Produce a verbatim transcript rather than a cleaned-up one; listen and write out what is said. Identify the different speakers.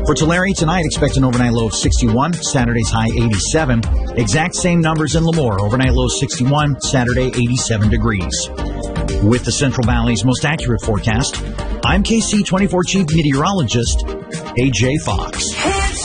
Speaker 1: For Tulare tonight, expect an overnight low of sixty-one, Saturday's high eighty-seven. Exact same numbers in Lemoore, overnight low sixty-one, Saturday eighty-seven degrees. With the Central Valley's most accurate forecast, I'm K C twenty-four Chief Meteorologist A J Fox.